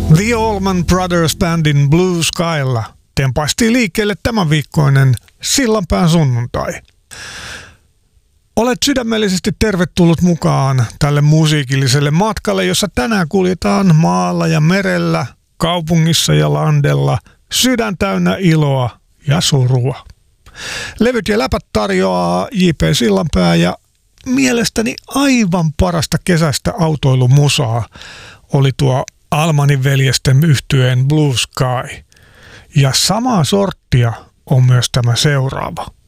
The Allman Brothers Bandin Blue Skylla tempaistiin liikkeelle tämän viikkoinen Sillanpään sunnuntai. Olet sydämellisesti tervetullut mukaan tälle musiikilliselle matkalle, jossa tänään kuljetaan maalla ja merellä, kaupungissa ja landella, sydän täynnä iloa ja surua. Levyt ja läpät tarjoaa J.P. Sillanpää ja mielestäni aivan parasta kesäistä autoilumusaa oli tuo Allmanin veljesten yhtyeen Blue Sky. Ja samaa sorttia on myös tämä seuraava.